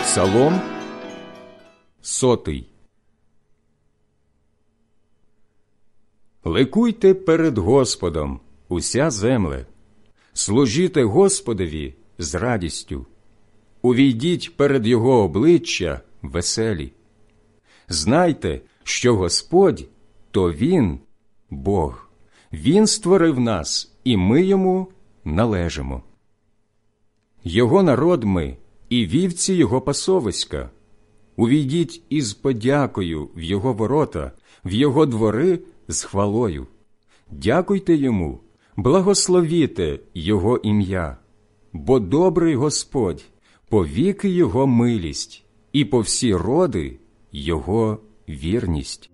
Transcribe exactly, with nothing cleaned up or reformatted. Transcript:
Псалом сотий. Ликуйте перед Господом, уся земле, служіте Господові з радістю, увійдіть перед Його обличчя веселі. Знайте, що Господь – то Він – Бог. Він створив нас, і ми Йому належимо. Його народ ми, і вівці Його пасовиська. Увійдіть із подякою в Його ворота, в Його двори з хвалою. Дякуйте Йому, благословіте Його ім'я, бо добрий Господь, повіки Його милість, і по всі роди Його вірність.